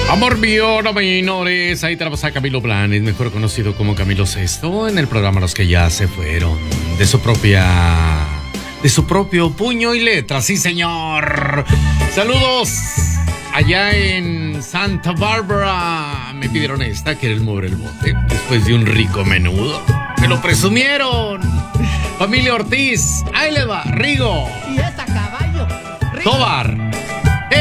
Amor mío, no me ignores. Ahí tenemos a Camilo Blanes, mejor conocido como Camilo Sesto, en el programa Los que ya se fueron. De su propio puño y letra, sí señor. Saludos allá en Santa Bárbara. Me pidieron esta, ¿quieres mover el bote? Después de un rico menudo. Me lo presumieron. Familia Ortiz, ahí le va, Rigo. Y esta caballo, Rigo. Tobar.